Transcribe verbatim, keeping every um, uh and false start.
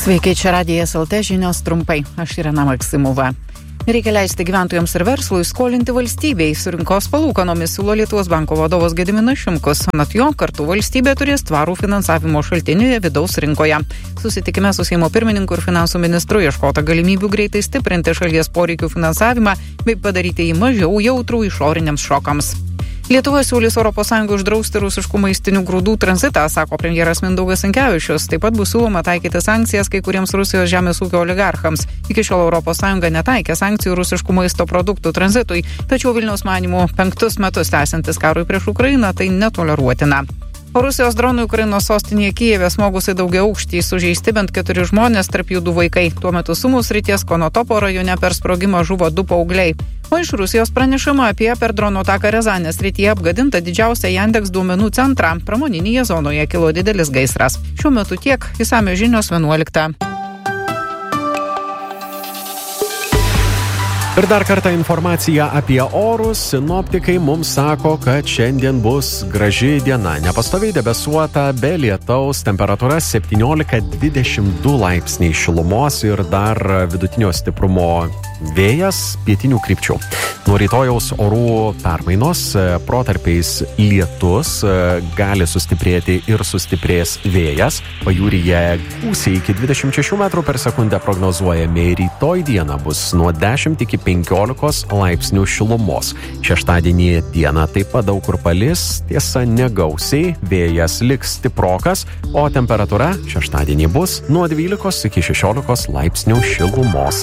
Sveiki, čia Radijas L T žinios trumpai. Aš Irena Maksimova. Reikia leisti gyventojams ir verslui skolinti valstybei. Su rinkos palūkanomis siūlo Lietuvos banko vadovas Gediminas Šimkus. Anot jo, kartu valstybė turės tvarų finansavimo šaltinį vidaus rinkoje. Susitikime su Seimo pirmininku ir finansų ministru ieškota galimybių greitai stiprinti šalies poreikių finansavimą bei padaryti jį mažiau jautrų išoriniams šokams. Lietuva siūlys Europos Sąjungai uždrausti rusiškų maistinių grūdų tranzitą, sako premjeras Mindaugas Sinkevičius. Taip pat bus siūloma taikyti sankcijas kai kuriems Rusijos žemės ūkio oligarchams. Iki šiol Europos Sąjunga netaikė sankcijų rusiškų maisto produktų tranzitui, tačiau Vilniaus manymu penktus metus tęsiantis karui prieš Ukrainą tai netoleruotina. O Rusijos dronų Ukrainos sostinėje Kijeve smogus į daugiaaukštį, sužeisti bent keturi žmonės, tarp jų du vaikai. Tuo metu Sumų srities Konotopo rajone per sprogimą žuvo du paaugliai. O iš Rusijos pranešama apie per dronų ataką Rezanės srityje apgadintą didžiausią Yandex duomenų centrą. Pramoninėje zonoje kilo didelis gaisras. Šiuo metu tiek, išsamios žinios vienuoliktą. Ir dar kartą informacija apie orus. Sinoptikai mums sako, kad šiandien bus graži diena. Nepastoviai debesuota, be lietaus, temperatūra septyniolika dvidešimt du laipsniai šilumos ir dar vidutinio stiprumo vėjas pietinių krypčių. Nuo rytojaus orų permainos, protarpiais lietus, gali sustiprėti ir sustiprės vėjas. Pajūryje gūsiai iki dvidešimt šešių metrų per sekundę prognozuojami. Rytoj dieną bus nuo dešimt iki penkiolikos laipsnių šilumos. Šeštadienį dieną taip pat daug kur palis, tiesa negausiai, vėjas liks stiprokas, o temperatūra šeštadienį bus nuo dvylikos iki šešiolikos laipsnių šilumos.